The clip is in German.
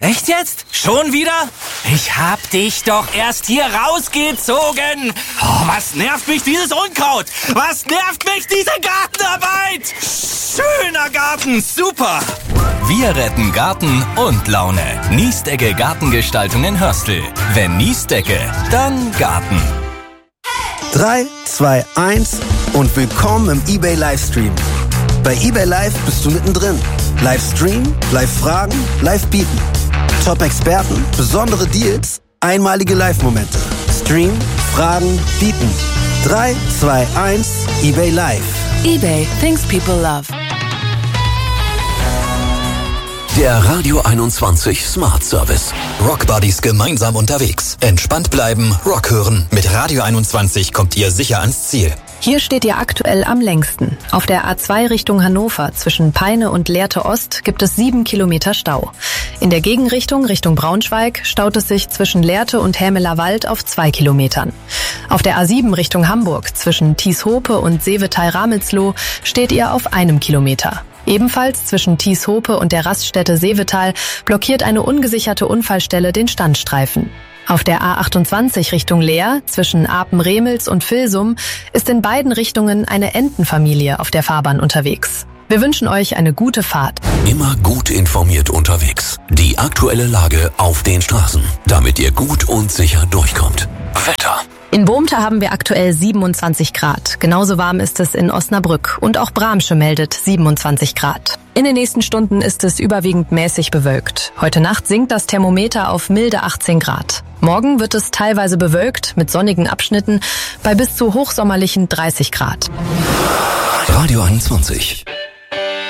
Echt jetzt? Schon wieder? Ich hab dich doch erst hier rausgezogen. Oh, was nervt mich dieses Unkraut? Was nervt mich diese Gartenarbeit? Schöner Garten, super. Wir retten Garten und Laune. Niesdecke Gartengestaltung in Hörstel. Wenn Niesdecke, dann Garten. 3, 2, 1 und willkommen im eBay Livestream. Bei eBay Live bist du mittendrin. Livestream, Live-Fragen, Live-Bieten. Top-Experten, besondere Deals, einmalige Live-Momente. Stream, Fragen, Bieten. 3, 2, 1, eBay Live. eBay, things people love. Der Radio 21 Smart Service. Rock Buddies gemeinsam unterwegs. Entspannt bleiben, Rock hören. Mit Radio 21 kommt ihr sicher ans Ziel. Hier steht ihr aktuell am längsten. Auf der A2 Richtung Hannover zwischen Peine und Lehrte Ost gibt es 7 Kilometer Stau. In der Gegenrichtung Richtung Braunschweig staut es sich zwischen Lehrte und Hämeler Wald auf 2 Kilometern. Auf der A7 Richtung Hamburg zwischen Tieshope und Seevetal-Ramelsloh steht ihr auf 1 Kilometer. Ebenfalls zwischen Tieshope und der Raststätte Seevetal blockiert eine ungesicherte Unfallstelle den Standstreifen. Auf der A28 Richtung Leer zwischen Apen-Remels und Vilsum ist in beiden Richtungen eine Entenfamilie auf der Fahrbahn unterwegs. Wir wünschen euch eine gute Fahrt. Immer gut informiert unterwegs. Die aktuelle Lage auf den Straßen, damit ihr gut und sicher durchkommt. Wetter. In Bohmte haben wir aktuell 27 Grad. Genauso warm ist es in Osnabrück und auch Bramsche meldet 27 Grad. In den nächsten Stunden ist es überwiegend mäßig bewölkt. Heute Nacht sinkt das Thermometer auf milde 18 Grad. Morgen wird es teilweise bewölkt mit sonnigen Abschnitten bei bis zu hochsommerlichen 30 Grad. Radio 21.